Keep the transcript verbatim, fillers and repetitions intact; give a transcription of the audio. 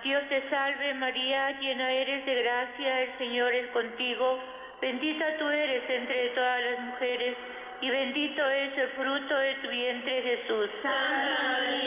Dios te salve María, llena eres de gracia, el Señor es contigo, bendita tú eres entre todas las mujeres, y bendito es el fruto de tu vientre Jesús. Santa María,